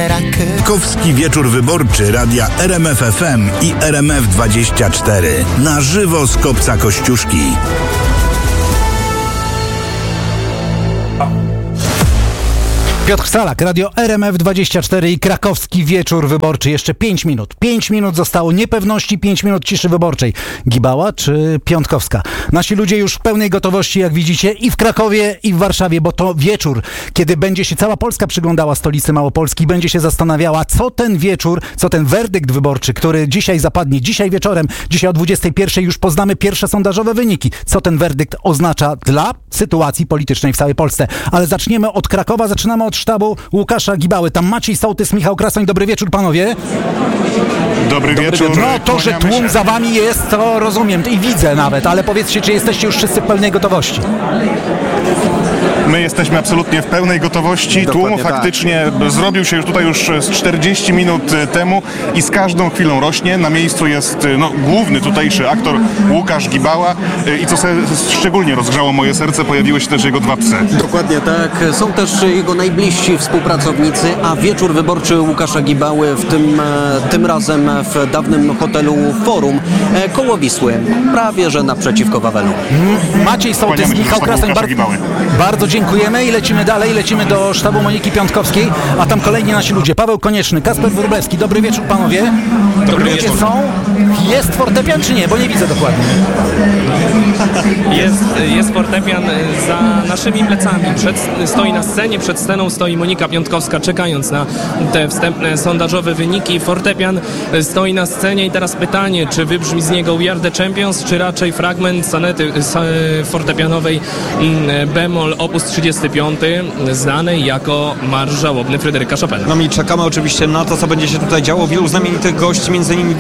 Krakowski Wieczór Wyborczy Radia RMF FM i RMF24. Na żywo z Kopca Kościuszki. Piotr Salak, Radio RMF24 i Krakowski Wieczór Wyborczy. Jeszcze 5 minut. 5 minut zostało niepewności, 5 minut ciszy wyborczej. Gibała czy Piątkowska? Nasi ludzie już w pełnej gotowości, jak widzicie, i w Krakowie, i w Warszawie, bo to wieczór, kiedy będzie się cała Polska przyglądała stolicy Małopolski, będzie się zastanawiała, co ten wieczór, co ten werdykt wyborczy, który dzisiaj zapadnie, dzisiaj wieczorem, dzisiaj o 21 już poznamy pierwsze sondażowe wyniki. Co ten werdykt oznacza dla sytuacji politycznej w całej Polsce. Ale zaczniemy od Krakowa, zaczynamy od sztabu Łukasza Gibały. Tam Maciej Sołtys, Michał Krasoń. Dobry wieczór, panowie. Dobry wieczór. No to, że tłum za wami jest, to rozumiem i widzę nawet, ale powiedzcie, czy jesteście już wszyscy w pełnej gotowości? My jesteśmy absolutnie w pełnej gotowości. Tłum faktycznie zrobił się już tutaj z 40 minut temu i z każdą chwilą rośnie. Na miejscu jest główny tutejszy aktor Łukasz Gibała i co szczególnie rozgrzało moje serce, pojawiły się też jego dwa psy. Dokładnie tak. Są też jego najbliżsi współpracownicy, a wieczór wyborczy Łukasza Gibały tym razem w dawnym hotelu Forum koło Wisły, prawie że naprzeciwko Wawelu. Maciej Sołtys, Michał Krasoń, bardzo dziękujemy i lecimy dalej, lecimy do sztabu Moniki Piątkowskiej, a tam kolejni nasi ludzie. Paweł Konieczny, Kasper Wróblewski. Dobry wieczór, panowie. Dobry ludzie wieczór. są? Jest fortepian czy nie? Bo nie widzę dokładnie. Jest fortepian za naszymi plecami. Stoi na scenie, przed sceną stoi Monika Piątkowska, czekając na te wstępne sondażowe wyniki. Fortepian stoi na scenie i teraz pytanie, czy wybrzmi z niego We Are The Champions, czy raczej fragment sonety fortepianowej bemol op. 35, znanej jako Marsz Żałobny Fryderyka Chopina. No i czekamy oczywiście na to, co będzie się tutaj działo. Wielu znamienitych gości, między innymi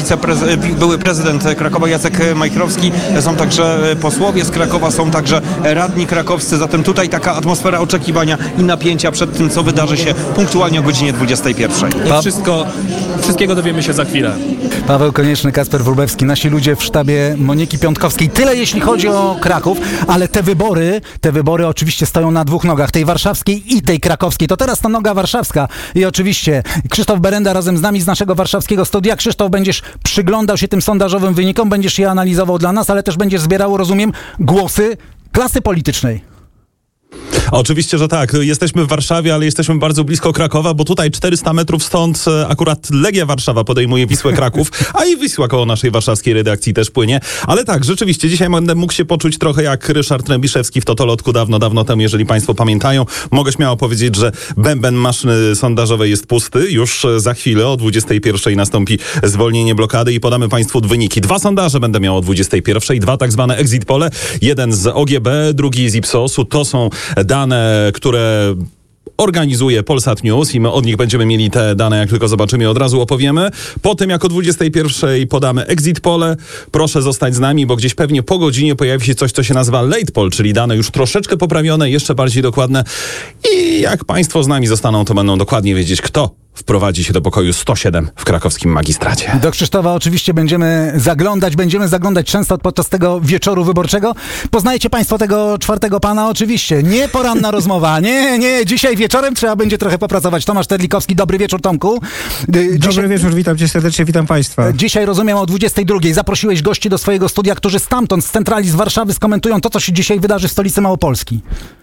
były prezydent Krakowa Jacek Majchrowski, są także posłowie z Krakowa, są także radni krakowscy, zatem tutaj taka atmosfera oczekiwania i napięcia przed tym, co wydarzy się punktualnie o godzinie 21. Wszystkiego dowiemy się za chwilę. Paweł Konieczny, Kasper Wróblewski, nasi ludzie w sztabie Moniki Piątkowskiej. Tyle jeśli chodzi o Kraków, ale te wybory oczywiście stoją na dwóch nogach, tej warszawskiej i tej krakowskiej. To teraz ta noga warszawska i oczywiście Krzysztof Berenda razem z nami z naszego warszawskiego studia. Krzysztof, będziesz przyglądał się tym sondażowym wynikom, będziesz je analizował dla nas, ale też będziesz zbierał, rozumiem, głosy klasy politycznej. Oczywiście, że tak. Jesteśmy w Warszawie, ale jesteśmy bardzo blisko Krakowa, bo tutaj 400 metrów stąd akurat Legia Warszawa podejmuje Wisłę Kraków, a i Wisła koło naszej warszawskiej redakcji też płynie. Ale tak, rzeczywiście, dzisiaj będę mógł się poczuć trochę jak Ryszard Trębiszewski w Totolotku dawno temu, jeżeli państwo pamiętają. Mogę śmiało powiedzieć, że bęben maszyny sondażowej jest pusty. Już za chwilę o 21 nastąpi zwolnienie blokady i podamy państwu wyniki. 2 sondaże będę miał o 21, 2 tak zwane exit pole. Jeden z OGB, drugi z Ipsosu. To są dane, które organizuje Polsat News i my od nich będziemy mieli te dane, jak tylko zobaczymy, od razu opowiemy. Potem jak o 21 podamy exit pole. Proszę zostać z nami, bo gdzieś pewnie po godzinie pojawi się coś, co się nazywa late poll, czyli dane już troszeczkę poprawione, jeszcze bardziej dokładne. I jak państwo z nami zostaną, to będą dokładnie wiedzieć, kto wprowadzi się do pokoju 107 w krakowskim magistracie. Do Krzysztofa oczywiście będziemy zaglądać często podczas tego wieczoru wyborczego. Poznajecie państwo tego czwartego pana? Oczywiście. Nie poranna rozmowa. Nie. Dzisiaj wieczorem trzeba będzie trochę popracować. Tomasz Terlikowski. Dobry wieczór, Tomku. Dobry wieczór, witam cię serdecznie, witam państwa. Dzisiaj, rozumiem, o 22 zaprosiłeś gości do swojego studia, którzy stamtąd, z centrali, z Warszawy skomentują to, co się dzisiaj wydarzy w stolicy Małopolski.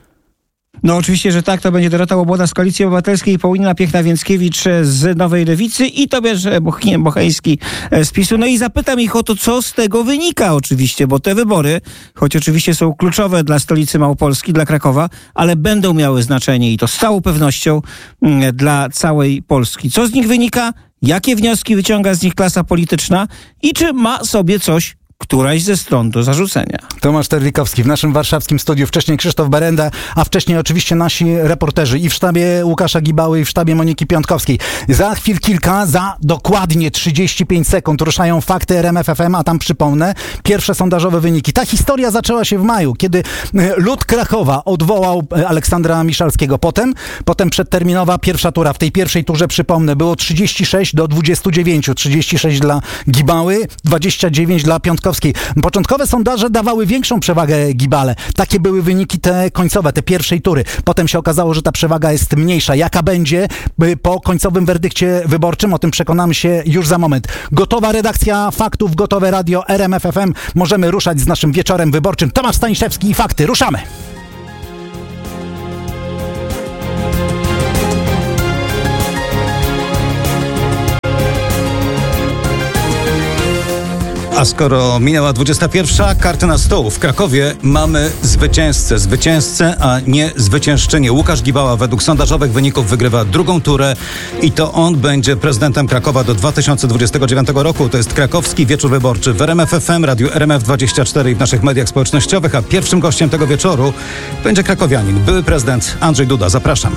No oczywiście, że tak, to będzie Dorota Łoboda z Koalicji Obywatelskiej, Paulina Piechna-Więckiewicz z Nowej Lewicy i Tobiasz Bocheński z PiS-u. No i zapytam ich o to, co z tego wynika oczywiście, bo te wybory, choć oczywiście są kluczowe dla stolicy Małopolski, dla Krakowa, ale będą miały znaczenie i to z całą pewnością dla całej Polski. Co z nich wynika? Jakie wnioski wyciąga z nich klasa polityczna i czy ma sobie coś któraś ze stron do zarzucenia. Tomasz Terlikowski w naszym warszawskim studiu, wcześniej Krzysztof Berenda, a wcześniej oczywiście nasi reporterzy i w sztabie Łukasza Gibały, i w sztabie Moniki Piątkowskiej. Za chwil kilka, za dokładnie 35 sekund ruszają fakty RMF FM, a tam przypomnę, pierwsze sondażowe wyniki. Ta historia zaczęła się w maju, kiedy lud Krakowa odwołał Aleksandra Miszalskiego. Potem przedterminowa pierwsza tura. W tej pierwszej turze, przypomnę, było 36 do 29. 36 dla Gibały, 29 dla Piątkowskiej. Krakowskiej. Początkowe sondaże dawały większą przewagę Gibale. Takie były wyniki te końcowe, te pierwszej tury. Potem się okazało, że ta przewaga jest mniejsza. Jaka będzie po końcowym werdykcie wyborczym? O tym przekonamy się już za moment. Gotowa redakcja faktów, gotowe radio RMF FM. Możemy ruszać z naszym wieczorem wyborczym. Tomasz Staniszewski i fakty. Ruszamy! A skoro minęła 21, karty na stół. W Krakowie mamy zwycięzcę, a nie zwyciężczynię. Łukasz Gibała według sondażowych wyników wygrywa drugą turę i to on będzie prezydentem Krakowa do 2029 roku. To jest krakowski wieczór wyborczy w RMF FM, radiu RMF24 i w naszych mediach społecznościowych, a pierwszym gościem tego wieczoru będzie krakowianin, były prezydent Andrzej Duda. Zapraszam.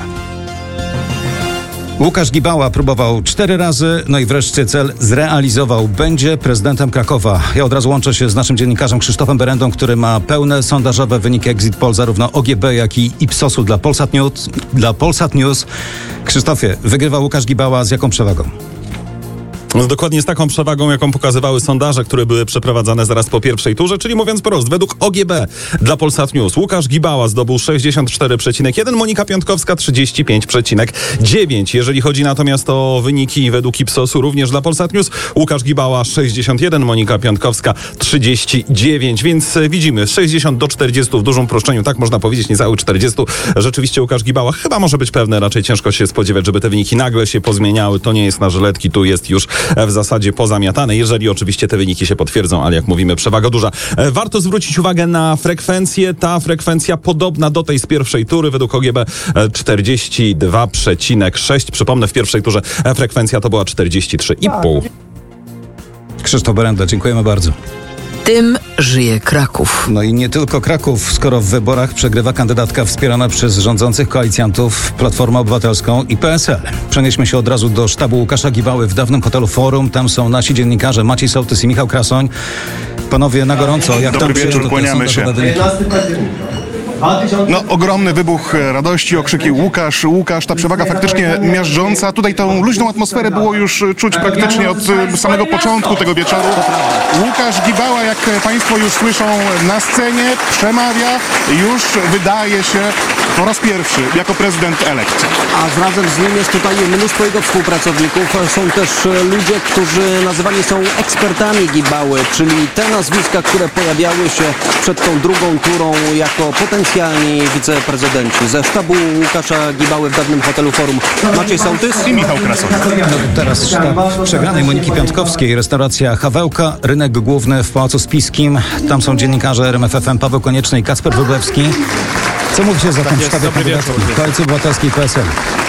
Łukasz Gibała próbował 4 razy, no i wreszcie cel zrealizował. Będzie prezydentem Krakowa. Ja od razu łączę się z naszym dziennikarzem Krzysztofem Berendą, który ma pełne sondażowe wyniki Exit Poll, zarówno OGB, jak i Ipsosu dla Polsat News. Krzysztofie, wygrywa Łukasz Gibała z jaką przewagą? No, dokładnie z taką przewagą, jaką pokazywały sondaże, które były przeprowadzane zaraz po pierwszej turze, czyli mówiąc prosto, według OGB dla Polsat News Łukasz Gibała zdobył 64,1, Monika Piątkowska 35,9. Jeżeli chodzi natomiast o wyniki według Ipsosu, również dla Polsat News, Łukasz Gibała 61, Monika Piątkowska 39, więc widzimy 60 do 40 w dużym uproszczeniu, tak można powiedzieć, niecałych 40. Rzeczywiście Łukasz Gibała chyba może być pewny, raczej ciężko się spodziewać, żeby te wyniki nagle się pozmieniały. To nie jest na żyletki, tu jest już w zasadzie pozamiatane, jeżeli oczywiście te wyniki się potwierdzą, ale jak mówimy, przewaga duża. Warto zwrócić uwagę na frekwencję. Ta frekwencja podobna do tej z pierwszej tury, według OGB 42,6. Przypomnę, w pierwszej turze frekwencja to była 43,5. Krzysztof Berenda, dziękujemy bardzo. Tym żyje Kraków. No i nie tylko Kraków, skoro w wyborach przegrywa kandydatka wspierana przez rządzących koalicjantów Platformę Obywatelską i PSL. Przenieśmy się od razu do sztabu Łukasza Gibały w dawnym hotelu Forum. Tam są nasi dziennikarze Maciej Sołtys i Michał Krasoń. Panowie, na gorąco, jak tam wieczór, kłaniamy się. No, ogromny wybuch radości, okrzyki Łukasz, Łukasz, ta przewaga faktycznie miażdżąca. Tutaj tą luźną atmosferę było już czuć praktycznie od samego początku tego wieczoru. Łukasz Gibała, jak Państwo już słyszą, na scenie przemawia, już wydaje się po raz pierwszy jako prezydent elekt. A razem z nim jest tutaj mnóstwo jego współpracowników. Są też ludzie, którzy nazywani są ekspertami Gibały, czyli te nazwiska, które pojawiały się przed tą drugą turą jako potencjalni wiceprezydenci. Ze sztabu Łukasza Gibały w dawnym hotelu Forum Maciej Sołtys i Michał Krasoń. No, teraz sztab przegranej Moniki Piątkowskiej, restauracja Hawełka, rynek główny w Pałacu Spiskim. Tam są dziennikarze RMF FM Paweł Konieczny i Kacper Wróblewski. Co mówi się za tym sztabie kandydackich Koalicji Obywatelskiej PSL?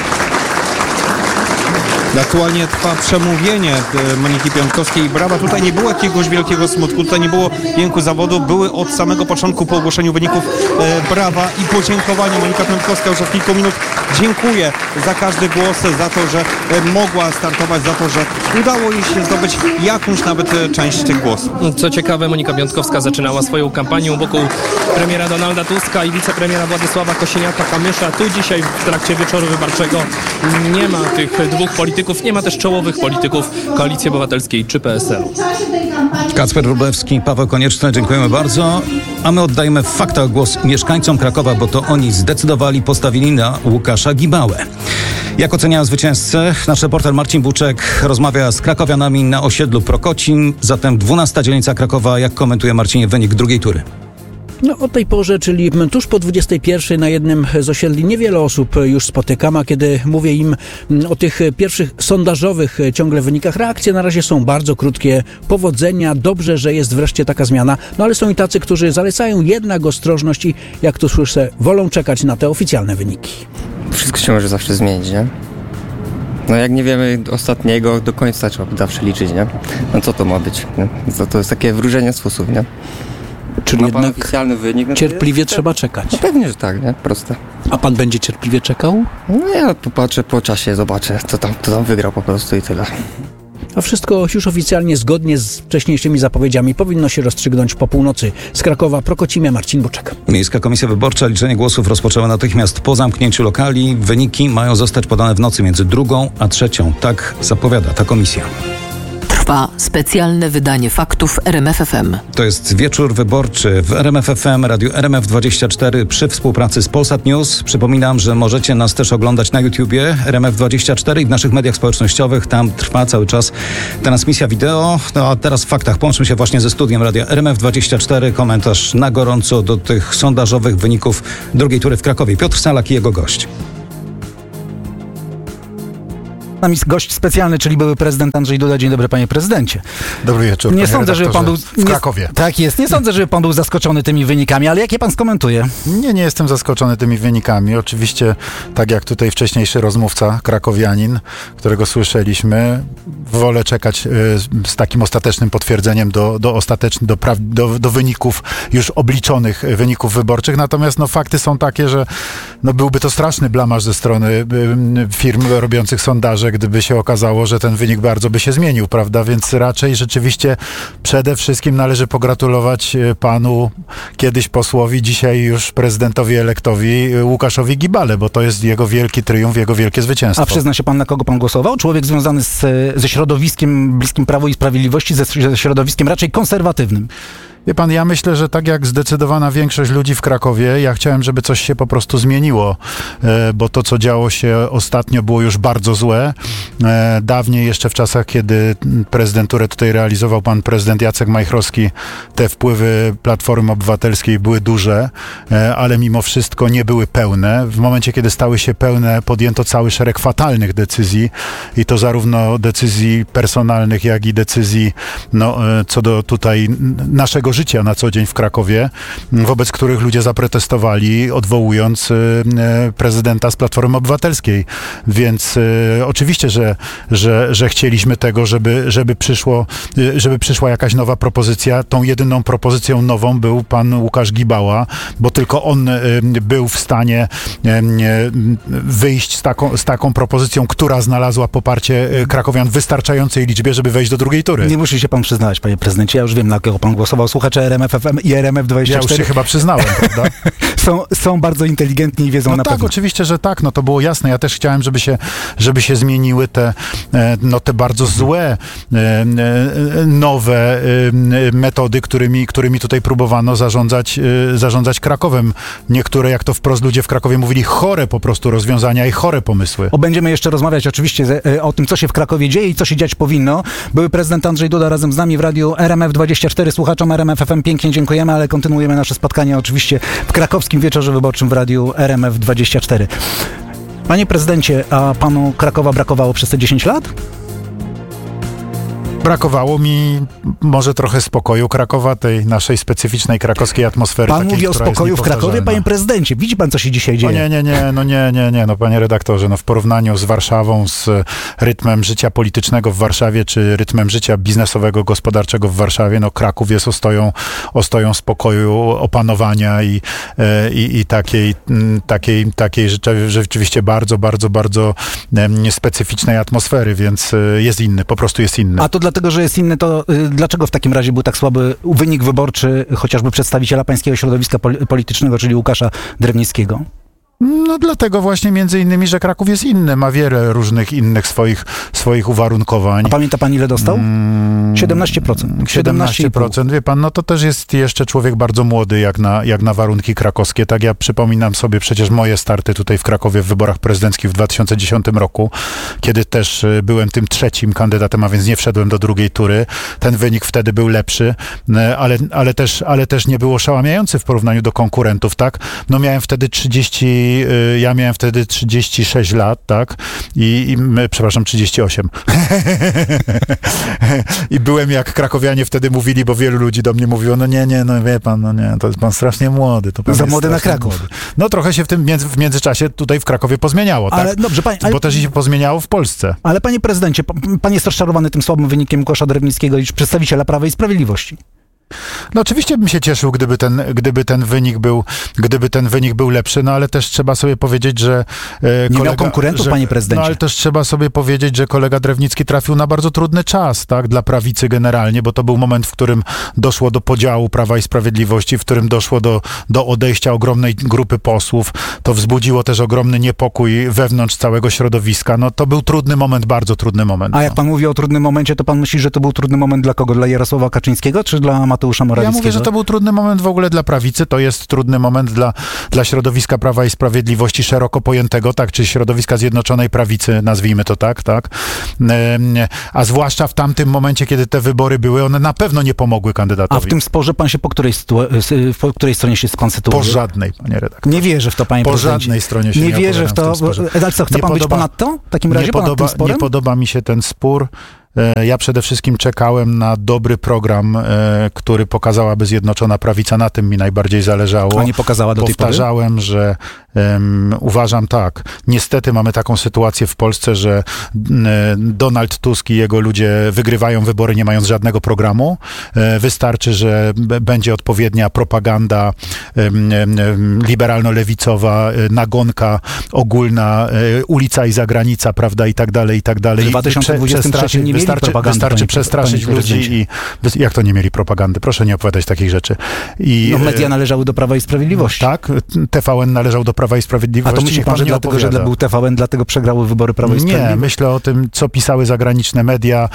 Aktualnie trwa przemówienie Moniki Piątkowskiej. Brawa, tutaj nie było jakiegoś wielkiego smutku, tutaj nie było jęku zawodu. Były od samego początku po ogłoszeniu wyników brawa i podziękowanie. Monika Piątkowska już od kilku minut dziękuję za każdy głos, za to, że mogła startować, za to, że udało jej się zdobyć jakąś nawet część tych głosów. Co ciekawe, Monika Piątkowska zaczynała swoją kampanię wokół premiera Donalda Tuska i wicepremiera Władysława Kosiniaka-Kamysza. Tu dzisiaj w trakcie wieczoru wyborczego nie ma tych dwóch polityków. Nie ma też czołowych polityków Koalicji Obywatelskiej czy PSL-u. Kacper Wróblewski, Paweł Konieczny, dziękujemy bardzo. A my oddajemy w faktach głos mieszkańcom Krakowa, bo to oni zdecydowali, postawili na Łukasza Gibałę. Jak oceniają zwycięzcę? Nasz reporter Marcin Buczek rozmawia z krakowianami na osiedlu Prokocin. Zatem 12. dzielnica Krakowa. Jak komentuje Marcinie wynik drugiej tury? No o tej porze, czyli tuż po 21 na jednym z osiedli niewiele osób już spotykam, a kiedy mówię im o tych pierwszych sondażowych ciągle wynikach, reakcje na razie są bardzo krótkie. Powodzenia, dobrze, że jest wreszcie taka zmiana, no ale są i tacy, którzy zalecają jednak ostrożność i jak tu słyszę, wolą czekać na te oficjalne wyniki. Wszystko się może zawsze zmienić, nie? No jak nie wiemy ostatniego, do końca trzeba zawsze liczyć, nie? No co to ma być? Nie? To jest takie wróżenie sposób, nie? Czyli jednak oficjalny wynik, no cierpliwie trzeba czekać. No pewnie, że tak, nie? Proste. A pan będzie cierpliwie czekał? No ja popatrzę po czasie, zobaczę, kto tam wygrał po prostu i tyle. A wszystko już oficjalnie, zgodnie z wcześniejszymi zapowiedziami, powinno się rozstrzygnąć po północy. Z Krakowa, Prokocimia, Marcin Buczek. Miejska Komisja Wyborcza liczenie głosów rozpoczęła natychmiast po zamknięciu lokali. Wyniki mają zostać podane w nocy między 2 a 3. Tak zapowiada ta komisja. Trwa specjalne wydanie faktów RMF FM. To jest wieczór wyborczy w RMF FM, Radiu RMF24 przy współpracy z Polsat News. Przypominam, że możecie nas też oglądać na YouTubie RMF24 i w naszych mediach społecznościowych. Tam trwa cały czas transmisja wideo. No a teraz w faktach. Połączmy się właśnie ze studiem Radia RMF24. Komentarz na gorąco do tych sondażowych wyników drugiej tury w Krakowie. Piotr Salak i jego gość. Tam jest gość specjalny, czyli były prezydent Andrzej Duda. Dzień dobry, panie prezydencie. Dobry wieczór, nie sądzę, żeby pan był w Krakowie. Tak jest. Nie sądzę, żeby pan był zaskoczony tymi wynikami, ale jakie pan skomentuje? Nie jestem zaskoczony tymi wynikami. Oczywiście, tak jak tutaj wcześniejszy rozmówca, krakowianin, którego słyszeliśmy, wolę czekać z takim ostatecznym potwierdzeniem do wyników już obliczonych wyników wyborczych. Natomiast fakty są takie, że byłby to straszny blamaż ze strony firm robiących sondaże, gdyby się okazało, że ten wynik bardzo by się zmienił, prawda? Więc raczej rzeczywiście przede wszystkim należy pogratulować panu, kiedyś posłowi, dzisiaj już prezydentowi elektowi Łukaszowi Gibale, bo to jest jego wielki triumf, jego wielkie zwycięstwo. A przyzna się pan, na kogo pan głosował? Człowiek związany ze środowiskiem bliskim Prawu i Sprawiedliwości, ze środowiskiem raczej konserwatywnym. Wie pan, ja myślę, że tak jak zdecydowana większość ludzi w Krakowie, ja chciałem, żeby coś się po prostu zmieniło, bo to, co działo się ostatnio, było już bardzo złe. Dawniej, jeszcze w czasach, kiedy prezydenturę tutaj realizował pan prezydent Jacek Majchrowski, te wpływy Platformy Obywatelskiej były duże, ale mimo wszystko nie były pełne. W momencie, kiedy stały się pełne, podjęto cały szereg fatalnych decyzji i to zarówno decyzji personalnych, jak i decyzji co do tutaj naszego życia na co dzień w Krakowie, wobec których ludzie zaprotestowali, odwołując prezydenta z Platformy Obywatelskiej. Więc oczywiście, że chcieliśmy tego, żeby przyszła jakaś nowa propozycja. Tą jedyną propozycją nową był pan Łukasz Gibała, bo tylko on był w stanie wyjść z taką propozycją, która znalazła poparcie krakowian w wystarczającej liczbie, żeby wejść do drugiej tury. Nie musi się pan przyznawać, panie prezydencie. Ja już wiem, na kogo pan głosował. Słuchacze RMF FM i RMF24. Ja już się chyba przyznałem, prawda? są bardzo inteligentni i wiedzą na pewno. Tak, oczywiście, że tak. To było jasne. Ja też chciałem, żeby się zmieniły te bardzo złe, nowe metody, którymi tutaj próbowano zarządzać Krakowem. Niektóre, jak to wprost ludzie w Krakowie mówili, chore po prostu rozwiązania i chore pomysły. Będziemy jeszcze rozmawiać oczywiście o tym, co się w Krakowie dzieje i co się dziać powinno. Były prezydent Andrzej Duda razem z nami w radiu RMF24. Słuchaczom RMF FM pięknie dziękujemy, ale kontynuujemy nasze spotkanie oczywiście w krakowskim wieczorze wyborczym w radiu RMF24. Panie prezydencie, a panu Krakowa brakowało przez te 10 lat? Brakowało mi może trochę spokoju Krakowa, tej naszej specyficznej krakowskiej atmosfery. Pan mówi o spokoju w Krakowie, panie prezydencie. Widzi pan, co się dzisiaj dzieje? Nie, panie redaktorze, w porównaniu z Warszawą, z rytmem życia politycznego w Warszawie, czy rytmem życia biznesowego, gospodarczego w Warszawie, Kraków jest ostoją spokoju, opanowania i takiej rzeczywiście bardzo, bardzo, bardzo specyficznej atmosfery, więc jest inny, po prostu jest inny. A to dlatego, że jest inny, to dlaczego w takim razie był tak słaby wynik wyborczy chociażby przedstawiciela pańskiego środowiska politycznego, czyli Łukasza Drewnickiego? Dlatego właśnie między innymi, że Kraków jest inny, ma wiele różnych innych swoich uwarunkowań. A pamięta pan, ile dostał? 17%. 17%. Wie pan, to też jest jeszcze człowiek bardzo młody, jak na warunki krakowskie. Tak, ja przypominam sobie przecież moje starty tutaj w Krakowie w wyborach prezydenckich w 2010 roku, kiedy też byłem tym trzecim kandydatem, a więc nie wszedłem do drugiej tury. Ten wynik wtedy był lepszy, ale też nie był oszałamiający w porównaniu do konkurentów, tak? Miałem wtedy 36 lat, tak? Przepraszam, 38. I byłem, jak krakowianie wtedy mówili, bo wielu ludzi do mnie mówiło, wie pan, to jest pan strasznie młody. To pan za młody na Kraków. Młody. Trochę się w międzyczasie tutaj w Krakowie pozmieniało, tak? Ale dobrze, bo też się pozmieniało w Polsce. Ale panie prezydencie, pan jest rozczarowany tym słabym wynikiem Łukasza Drewnickiego i przedstawiciela Prawa i Sprawiedliwości. No oczywiście bym się cieszył, gdyby ten wynik był lepszy, no ale też trzeba sobie powiedzieć, że nie miał konkurentów, panie prezydencie. No ale też trzeba sobie powiedzieć, że kolega Drewnicki trafił na bardzo trudny czas, tak, dla prawicy generalnie, bo to był moment, w którym doszło do podziału Prawa i Sprawiedliwości, w którym doszło do odejścia ogromnej grupy posłów. To wzbudziło też ogromny niepokój wewnątrz całego środowiska. No to był trudny moment, bardzo trudny moment. A jak pan mówi o trudnym momencie, to pan myśli, że to był trudny moment dla kogo? Dla Jarosława Kaczyńskiego, czy dla Mateusza Morawieckiego? Ja mówię, że to był trudny moment w ogóle dla prawicy, to jest trudny moment dla środowiska Prawa i Sprawiedliwości szeroko pojętego, tak, czy środowiska Zjednoczonej Prawicy, nazwijmy to tak. A zwłaszcza w tamtym momencie, kiedy te wybory były, one na pewno nie pomogły kandydatowi. A w tym sporze pan się po której stronie się pan sytuuje? Po żadnej, panie redaktor. Nie wierzę w to, panie prezydencie. Po żadnej stronie się nie wierzę w to. Ale co, chce pan być ponad to? W takim razie ponad tym sporem? Nie podoba mi się ten spór. Ja przede wszystkim czekałem na dobry program, który pokazałaby Zjednoczona Prawica. Na tym mi najbardziej zależało. A nie pokazała do tej pory? Powtarzałem, że uważam tak. Niestety mamy taką sytuację w Polsce, że Donald Tusk i jego ludzie wygrywają wybory, nie mając żadnego programu. Wystarczy, że będzie odpowiednia propaganda liberalno-lewicowa, nagonka ogólna, ulica i zagranica, prawda, i tak dalej, i tak dalej. W 2023 nie mieli propagandy, wystarczy przestraszyć ludzi i... Jak to nie mieli propagandy? Proszę nie opowiadać takich rzeczy. No media należały do Prawa i Sprawiedliwości. Tak, TVN należał do Prawa i Sprawiedliwości. A to myśli pan, że dlatego, że był TVN, dlatego przegrały wybory Prawa i Sprawiedliwości? Nie, myślę o tym, co pisały zagraniczne media,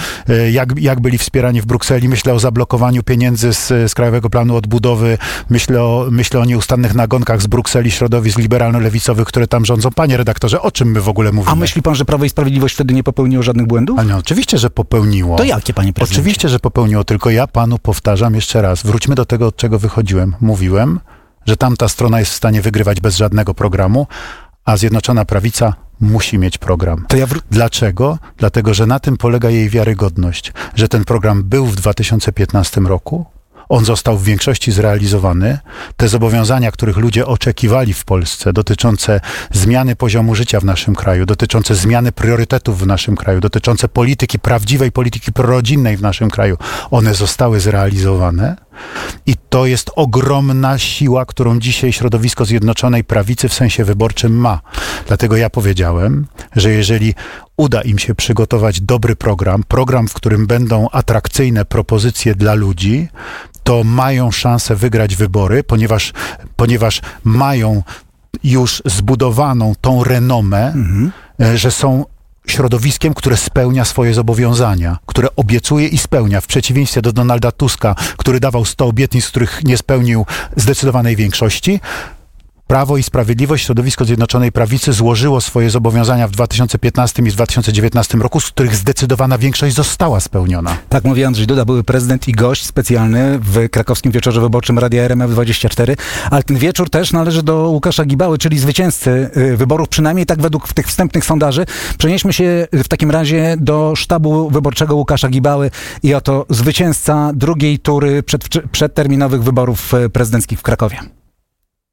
jak byli wspierani w Brukseli. Myślę o zablokowaniu pieniędzy z Krajowego Planu Odbudowy. Myślę o nieustannych nagonkach z Brukseli środowisk liberalno-lewicowych, które tam rządzą. Panie redaktorze, o czym my w ogóle mówimy? A myśli pan, że Prawo i Sprawiedliwość wtedy nie popełniło żadnych błędów? Ale no, oczywiście, że popełniło. To jakie, panie prezydencie? Oczywiście, że popełniło, tylko ja panu powtarzam jeszcze raz. Wróćmy do tego, od czego wychodziłem. Mówiłem, że tamta strona jest w stanie wygrywać bez żadnego programu, a Zjednoczona Prawica musi mieć program. Dlaczego? Dlatego, że na tym polega jej wiarygodność, że ten program był w 2015 roku, on został w większości zrealizowany. Te zobowiązania, których ludzie oczekiwali w Polsce, dotyczące zmiany poziomu życia w naszym kraju, dotyczące zmiany priorytetów w naszym kraju, dotyczące prawdziwej polityki prorodzinnej w naszym kraju, one zostały zrealizowane. I to jest ogromna siła, którą dzisiaj środowisko Zjednoczonej Prawicy w sensie wyborczym ma. Dlatego ja powiedziałem, że jeżeli uda im się przygotować dobry program, w którym będą atrakcyjne propozycje dla ludzi, to mają szansę wygrać wybory, ponieważ mają już zbudowaną tą renomę, że są środowiskiem, które spełnia swoje zobowiązania, które obiecuje i spełnia, w przeciwieństwie do Donalda Tuska, który dawał 100 obietnic, których nie spełnił zdecydowanej większości. Prawo i Sprawiedliwość, środowisko Zjednoczonej Prawicy złożyło swoje zobowiązania w 2015 i w 2019 roku, z których zdecydowana większość została spełniona. Tak mówi Andrzej Duda, były prezydent i gość specjalny w krakowskim wieczorze wyborczym Radia RMF24, ale ten wieczór też należy do Łukasza Gibały, czyli zwycięzcy wyborów, przynajmniej tak według tych wstępnych sondaży. Przenieśmy się w takim razie do sztabu wyborczego Łukasza Gibały i oto zwycięzca drugiej tury przedterminowych wyborów prezydenckich w Krakowie.